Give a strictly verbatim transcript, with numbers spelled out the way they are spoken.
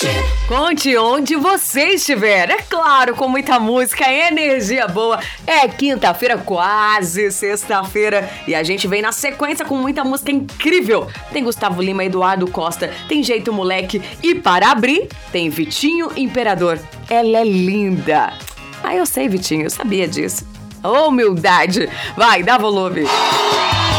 Conte onde você estiver, é claro, com muita música, energia boa. É quinta-feira, quase sexta-feira, e a gente vem na sequência com muita música incrível. Tem Gustavo Lima, Eduardo Costa, tem Jeito Moleque, e para abrir, tem Vitinho Imperador. Ela é linda. Ah, eu sei, Vitinho, eu sabia disso. Humildade. Vai, dá volume.